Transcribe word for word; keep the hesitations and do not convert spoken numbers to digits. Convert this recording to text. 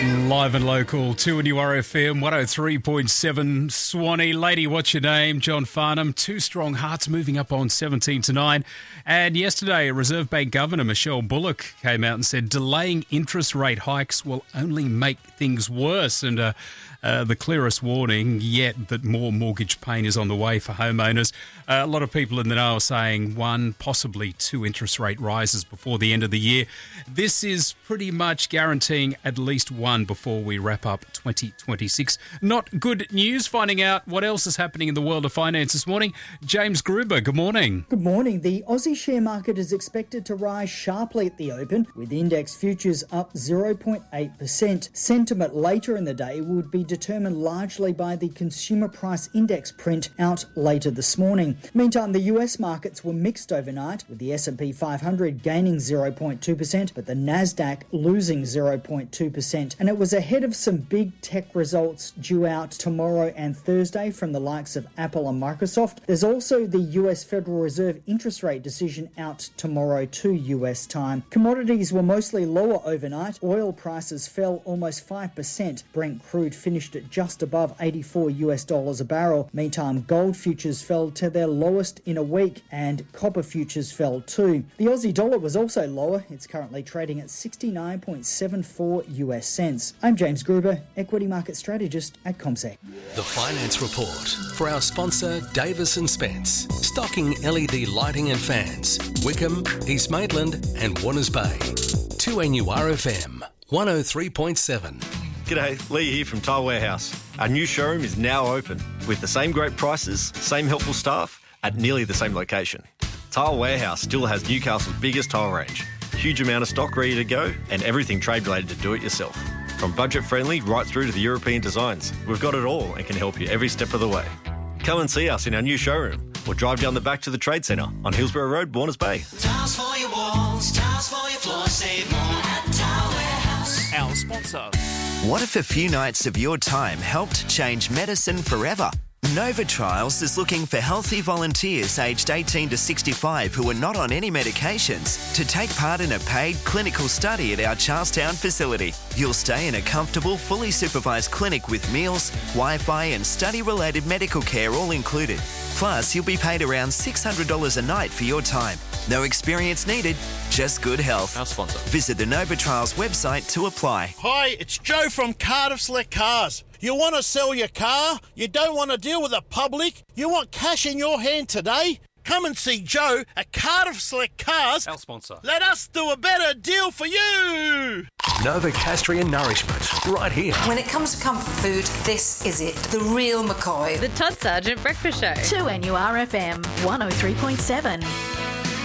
Live and local, two N U R F M, one oh three point seven. Swanee, lady, what's your name? John Farnham. Two strong hearts moving up on seventeen to nine. And yesterday, Reserve Bank Governor Michelle Bullock came out and said delaying interest rate hikes will only make things worse. And uh, uh, the clearest warning yet that more mortgage pain is on the way for homeowners. Uh, a lot of people in the know are saying one, possibly two interest rate rises before the end of the year. This is pretty much guaranteeing at least one before we wrap up twenty twenty-six. Not good news. Finding out what else is happening in the world of finance this morning, James Gruber, good morning. Good morning. The Aussie share market is expected to rise sharply at the open, with index futures up zero point eight percent. Sentiment later in the day would be determined largely by the consumer price index print out later this morning. Meantime, the U S markets were mixed overnight, with the S and P five hundred gaining zero point two percent, but the Nasdaq losing zero point two percent. And it was ahead of some big tech results due out tomorrow and Thursday from the likes of Apple and Microsoft. There's also the U S Federal Reserve interest rate decision out tomorrow too, U S time. Commodities were mostly lower overnight. Oil prices fell almost five percent. Brent crude finished at just above eighty-four U S dollars a barrel. Meantime, gold futures fell to their lowest in a week, and copper futures fell too. The Aussie dollar was also lower. It's currently trading at sixty-nine point seven four U S cents. I'm James Gruber, equity market strategist at CommSec. The Finance Report for our sponsor Davis and Spence, stocking L E D lighting and fans, Wickham, East Maitland and Warners Bay. two N U R F M, one oh three point seven. G'day, Lee here from Tile Warehouse. Our new showroom is now open with the same great prices, same helpful staff at nearly the same location. Tile Warehouse still has Newcastle's biggest tile range, huge amount of stock ready to go and everything trade related to do it yourself. From budget friendly right through to the European designs, we've got it all and can help you every step of the way. Come and see us in our new showroom or drive down the back to the Trade Centre on Hillsborough Road, Warners Bay. Tiles for your walls, tiles for your floors, save more at Tile Warehouse. Our sponsor. What if a few nights of your time helped change medicine forever? Nova Trials is looking for healthy volunteers aged eighteen to sixty-five who are not on any medications to take part in a paid clinical study at our Charlestown facility. You'll stay in a comfortable, fully supervised clinic with meals, Wi-Fi and study-related medical care all included. Plus, you'll be paid around six hundred dollars a night for your time. No experience needed, just good health. Our sponsor. Visit the Nova Trials website to apply. Hi, it's Joe from Cardiff Select Cars. You want to sell your car? You don't want to deal with the public? You want cash in your hand today? Come and see Joe at Cardiff Select Cars. Our sponsor. Let us do a better deal for you. Nova Castrian Nourishment, right here. When it comes to comfort food, this is it. The real McCoy. The Todd Sargent Breakfast Show. two N U R F M, one oh three point seven.